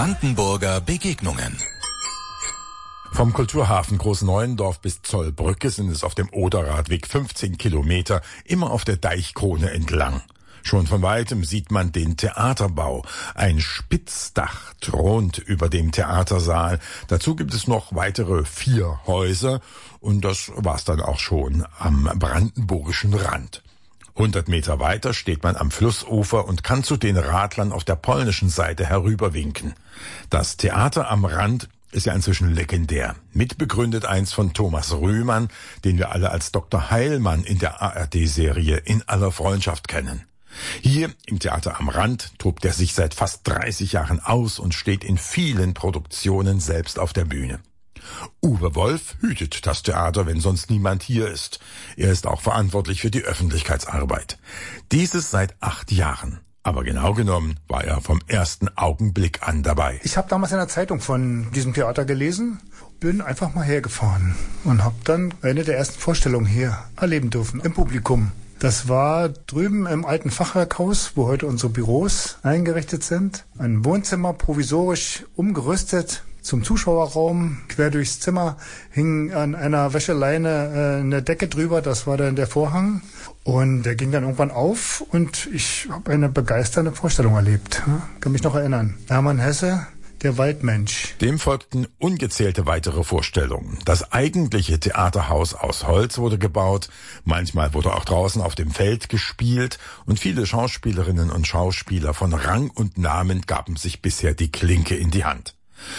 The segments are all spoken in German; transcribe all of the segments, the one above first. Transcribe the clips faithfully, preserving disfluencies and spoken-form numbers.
Brandenburger Begegnungen. Vom Kulturhafen Großneuendorf bis Zollbrücke sind es auf dem Oderradweg fünfzehn Kilometer, immer auf der Deichkrone entlang. Schon von weitem sieht man den Theaterbau. Ein Spitzdach thront über dem Theatersaal. Dazu gibt es noch weitere vier Häuser und das war's dann auch schon am brandenburgischen Rand. hundert Meter weiter steht man am Flussufer und kann zu den Radlern auf der polnischen Seite herüberwinken. Das Theater am Rand ist ja inzwischen legendär. Mitbegründet eins von Thomas Rühmann, den wir alle als Doktor Heilmann in der A R D-Serie In aller Freundschaft kennen. Hier im Theater am Rand tobt er sich seit fast dreißig Jahren aus und steht in vielen Produktionen selbst auf der Bühne. Uwe Wolf hütet das Theater, wenn sonst niemand hier ist. Er ist auch verantwortlich für die Öffentlichkeitsarbeit. Dieses seit acht Jahren. Aber genau genommen war er vom ersten Augenblick an dabei. Ich habe damals in der Zeitung von diesem Theater gelesen, bin einfach mal hergefahren und habe dann eine der ersten Vorstellungen hier erleben dürfen, im Publikum. Das war drüben im alten Fachwerkhaus, wo heute unsere Büros eingerichtet sind. Ein Wohnzimmer provisorisch umgerüstet zum Zuschauerraum. Quer durchs Zimmer hing an einer Wäscheleine äh, eine Decke drüber, das war dann der Vorhang. Und der ging dann irgendwann auf und ich habe eine begeisternde Vorstellung erlebt. Ja, kann mich noch erinnern. Hermann Hesse, der Waldmensch. Dem folgten ungezählte weitere Vorstellungen. Das eigentliche Theaterhaus aus Holz wurde gebaut. Manchmal wurde auch draußen auf dem Feld gespielt. Und viele Schauspielerinnen und Schauspieler von Rang und Namen gaben sich bisher die Klinke in die Hand.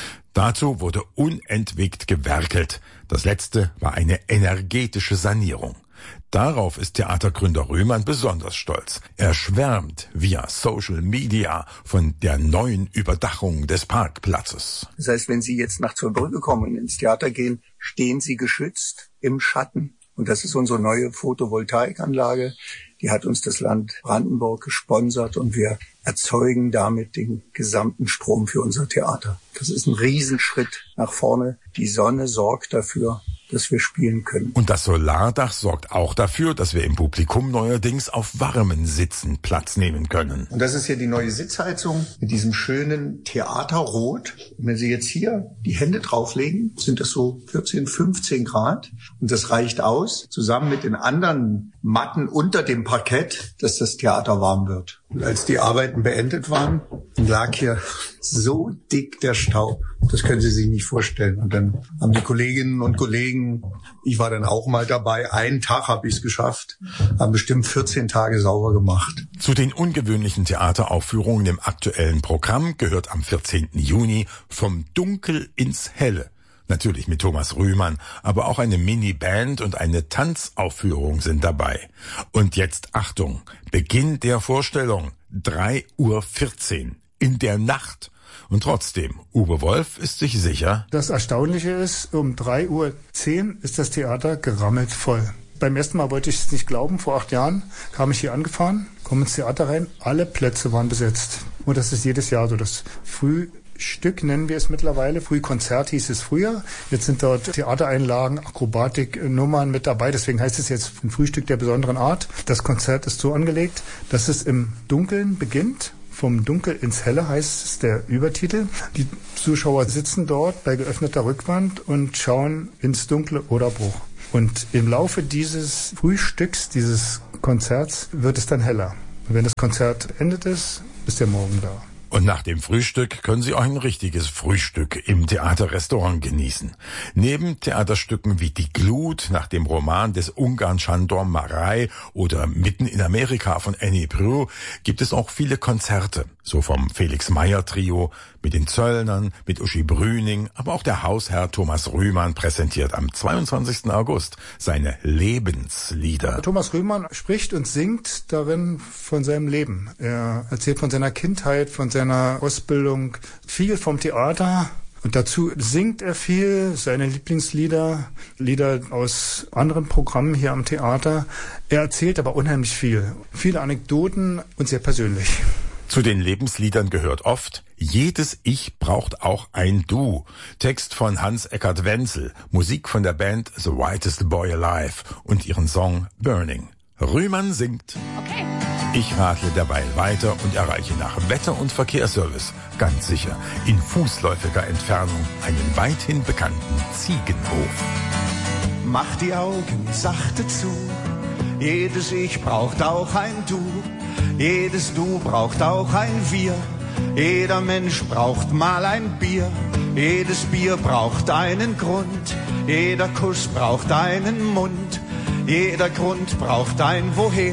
Dazu wurde unentwegt gewerkelt. Das letzte war eine energetische Sanierung. Darauf ist Theatergründer Rühmann besonders stolz. Er schwärmt via Social Media von der neuen Überdachung des Parkplatzes. Das heißt, wenn Sie jetzt nach Zollbrücke kommen und ins Theater gehen, stehen Sie geschützt im Schatten. Und das ist unsere neue Photovoltaikanlage. Die hat uns das Land Brandenburg gesponsert und wir erzeugen damit den gesamten Strom für unser Theater. Das ist ein Riesenschritt nach vorne. Die Sonne sorgt dafür, dass wir spielen können. Und das Solardach sorgt auch dafür, dass wir im Publikum neuerdings auf warmen Sitzen Platz nehmen können. Und das ist hier die neue Sitzheizung mit diesem schönen Theaterrot. Und wenn Sie jetzt hier die Hände drauflegen, sind das so vierzehn, fünfzehn Grad. Und das reicht aus, zusammen mit den anderen Matten unter dem Parkett, dass das Theater warm wird. Und als die Arbeiten beendet waren, lag hier so dick der Staub. Das können Sie sich nicht vorstellen. Und dann haben die Kolleginnen und Kollegen, ich war dann auch mal dabei, einen Tag habe ich es geschafft, haben bestimmt vierzehn Tage sauber gemacht. Zu den ungewöhnlichen Theateraufführungen im aktuellen Programm gehört am vierzehnten Juni Vom Dunkel ins Helle. Natürlich mit Thomas Rühmann, aber auch eine Mini-Band und eine Tanzaufführung sind dabei. Und jetzt Achtung, Beginn der Vorstellung, drei Uhr vierzehn, in der Nacht. Und trotzdem, Uwe Wolf ist sich sicher. Das Erstaunliche ist, um drei Uhr zehn ist das Theater gerammelt voll. Beim ersten Mal wollte ich es nicht glauben, vor acht Jahren kam ich hier angefahren, komme ins Theater rein, alle Plätze waren besetzt. Und das ist jedes Jahr so. Das Frühstück nennen wir es mittlerweile. Frühkonzert hieß es früher. Jetzt sind dort Theatereinlagen, Akrobatiknummern mit dabei. Deswegen heißt es jetzt ein Frühstück der besonderen Art. Das Konzert ist so angelegt, dass es im Dunkeln beginnt. Vom Dunkel ins Helle heißt es der Übertitel. Die Zuschauer sitzen dort bei geöffneter Rückwand und schauen ins dunkle Oderbruch. Und im Laufe dieses Frühstücks, dieses Konzerts, wird es dann heller. Und wenn das Konzert endet ist, ist der Morgen da. Und nach dem Frühstück können Sie auch ein richtiges Frühstück im Theaterrestaurant genießen. Neben Theaterstücken wie Die Glut nach dem Roman des Ungarn Sándor Márai oder Mitten in Amerika von Annie Proulx gibt es auch viele Konzerte. So vom Felix Meyer Trio, mit den Zöllnern, mit Uschi Brüning, aber auch der Hausherr Thomas Rühmann präsentiert am zweiundzwanzigsten August seine Lebenslieder. Thomas Rühmann spricht und singt darin von seinem Leben. Er erzählt von seiner Kindheit, von seiner Ausbildung, viel vom Theater. Und dazu singt er viel, seine Lieblingslieder, Lieder aus anderen Programmen hier am Theater. Er erzählt aber unheimlich viel. Viele Anekdoten und sehr persönlich. Zu den Lebensliedern gehört oft Jedes Ich braucht auch ein Du. Text von Hans-Eckart Wenzel, Musik von der Band The Whitest Boy Alive und ihren Song Burning. Rühmann singt. Okay. Ich radle derweil weiter und erreiche nach Wetter- und Verkehrsservice ganz sicher in fußläufiger Entfernung einen weithin bekannten Ziegenhof. Mach die Augen sachte zu, jedes Ich braucht auch ein Du, jedes Du braucht auch ein Wir, jeder Mensch braucht mal ein Bier, jedes Bier braucht einen Grund, jeder Kuss braucht einen Mund, jeder Grund braucht ein Woher.